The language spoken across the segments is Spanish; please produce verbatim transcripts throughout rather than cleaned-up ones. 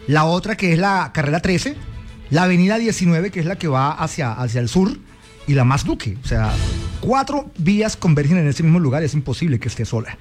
la otra que es la carrera trece, la avenida diecinueve, que es la que va hacia, hacia el sur, y la Más Duque. O sea, cuatro vías convergen en ese mismo lugar, es imposible que esté sola.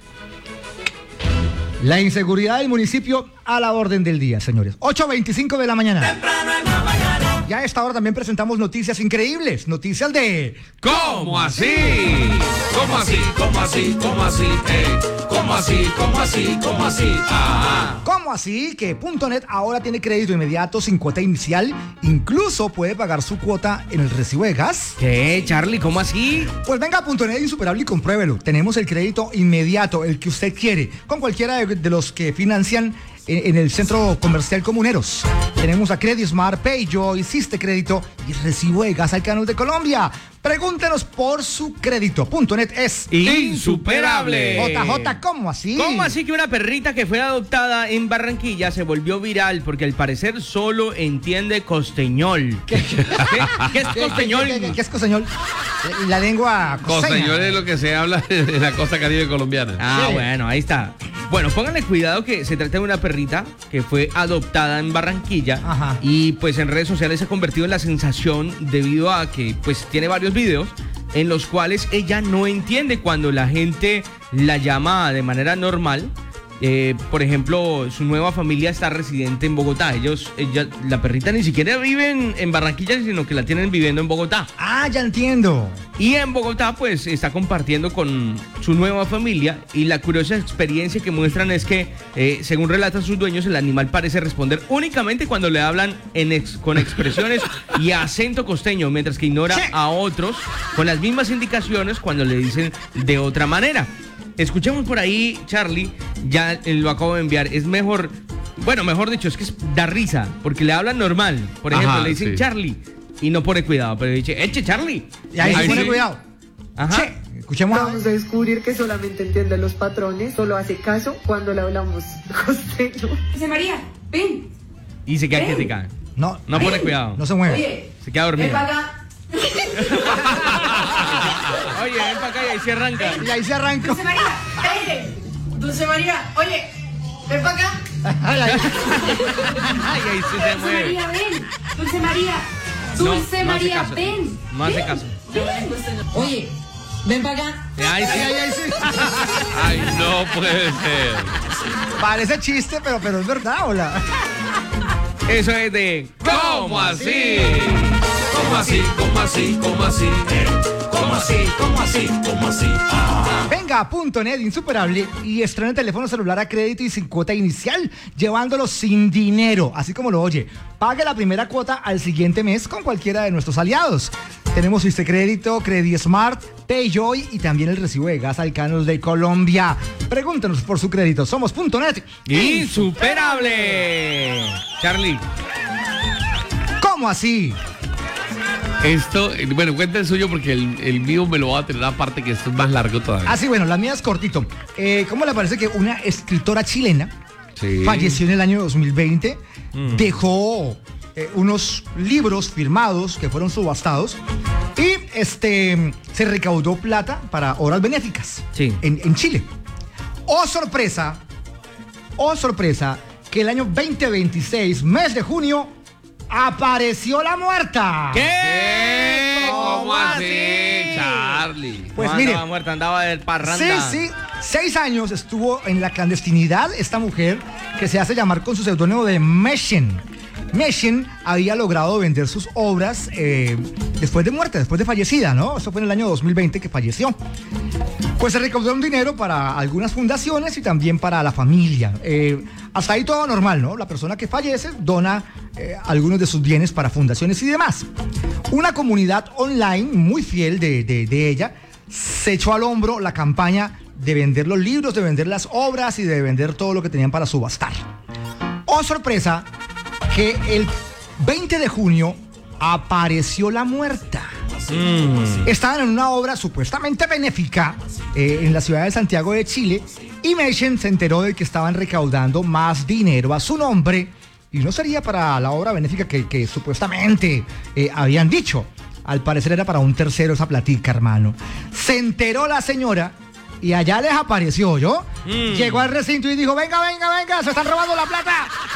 La inseguridad del municipio a la orden del día, señores. ocho veinticinco de la mañana. Temprano en la mañana. Ya a esta hora también presentamos noticias increíbles, noticias de... ¿Cómo así? ¿Cómo así? ¿Cómo así? ¿Cómo así? Eh, ¿Cómo así? ¿Cómo así? ¿Cómo así? Ah. ¿Cómo así? Que .net ahora tiene crédito inmediato sin cuota inicial, incluso puede pagar su cuota en el recibo de gas. ¿Qué, Charlie? ¿Cómo así? Pues venga a .net Insuperable y compruébelo. Tenemos el crédito inmediato, el que usted quiere, con cualquiera de, de los que financian en el centro comercial Comuneros. Tenemos a Credismart, Payjoy, Siste Crédito y recibo de gas Alcanos de Colombia. Pregúntenos por su crédito. .net es insuperable. J J, ¿cómo así? ¿Cómo así que una perrita que fue adoptada en Barranquilla se volvió viral porque al parecer solo entiende costeñol? ¿Qué, ¿Qué, qué es costeñol? ¿Qué, qué, qué, qué es costeñol? La lengua costeña. Costeñol es lo que se habla en la costa caribe colombiana. Ah, Sí. bueno, ahí está. Bueno, pónganle cuidado que se trata de una perrita que fue adoptada en Barranquilla. Ajá. Y pues en redes sociales se ha convertido en la sensación debido a que pues tiene varios videos en los cuales ella no entiende cuando la gente la llama de manera normal. Eh, por ejemplo, su nueva familia está residente en Bogotá. Ellos, ella, la perrita ni siquiera vive en, en Barranquilla, sino que la tienen viviendo en Bogotá. Ah, ya entiendo. Y en Bogotá, pues, está compartiendo con su nueva familia. Y la curiosa experiencia que muestran es que, eh, según relatan sus dueños, el animal parece responder únicamente cuando le hablan en ex, con expresiones y acento costeño, mientras que ignora Sí. a otros con las mismas indicaciones cuando le dicen de otra manera. Escuchemos por ahí, Charlie, ya eh, lo acabo de enviar. Es mejor, bueno, mejor dicho, es que es, da risa, porque le hablan normal. Por ejemplo, Ajá, le dicen sí. Charlie y no pone cuidado, pero dice, eche Charlie. Y ahí Ahí se pone sí. cuidado. Ajá. Che, escuchemos. a- Vamos a descubrir que solamente entiende los patrones, solo hace caso cuando le hablamos costeño. José María, ven. Y se queda Ven. quietica. No, No pone cuidado. no se mueve. Oye, Se queda ven para dormida. acá. Oye, ven para acá y ahí se arranca. Y ahí se arranca. Dulce María, ven. Dulce María, oye, ven para acá. Ay, ay. Ay, ahí sí se Dulce mueve. María, ven. Dulce María. No, Dulce no hace María, caso. ven. No hace ven, caso. ven. Oye, ven para acá. Ahí sí. Ay, ay, ay, sí. Ay, no puede ser. Parece chiste, pero, pero es verdad, hola. Eso es de ¿Cómo así? ¿Cómo así? ¿Cómo así? ¿Cómo así? Eh, ¿Cómo así? ¿Cómo así? ¿Cómo así? Ah. Venga a .net Insuperable y estrena el teléfono celular a crédito y sin cuota inicial, llevándolo sin dinero, así como lo oye. Pague la primera cuota al siguiente mes con cualquiera de nuestros aliados. Tenemos Siste Crédito, Credismart, Payjoy y también el recibo de gas Alcanos de Colombia. Pregúntenos por su crédito. Somos .net insuperable. Charlie. ¿Cómo así? Esto, eh, bueno, cuenta el suyo porque el, el mío me lo va a tener aparte, que esto es más largo todavía. Así, bueno, la mía es cortito. Eh, ¿Cómo le parece que una escritora chilena Sí. falleció en el año dos mil veinte? Dejó eh, unos libros firmados que fueron subastados y este se recaudó plata para obras benéficas Sí. en, en Chile. Oh, sorpresa, oh, sorpresa, que el año veinte veintiséis, mes de junio, apareció la muerta. ¿Qué? ¿Cómo así, Charlie? Pues no mire, andaba muerta, andaba de sí, parranda. sí, seis años estuvo en la clandestinidad esta mujer que se hace llamar con su seudónimo de Meshen. Meshen había logrado vender sus obras eh, después de muerte, después de fallecida, ¿no? Eso fue en el año dos mil veinte que falleció. Pues se recaudó un dinero para algunas fundaciones y también para la familia. Eh, hasta ahí todo normal, ¿no? La persona que fallece dona eh, algunos de sus bienes para fundaciones y demás. Una comunidad online muy fiel de, de, de ella se echó al hombro la campaña de vender los libros, de vender las obras y de vender todo lo que tenían para subastar. Oh, sorpresa, que el veinte de junio apareció la muerta. Mm. Estaban en una obra supuestamente benéfica eh, en la ciudad de Santiago de Chile y Meshen se enteró de que estaban recaudando más dinero a su nombre y no sería para la obra benéfica que, que supuestamente eh, habían dicho. Al parecer era para un tercero esa platica, hermano. Se enteró la señora y allá les apareció, ¿yo? Mm. Llegó al recinto y dijo, venga, venga, venga, se están robando la plata.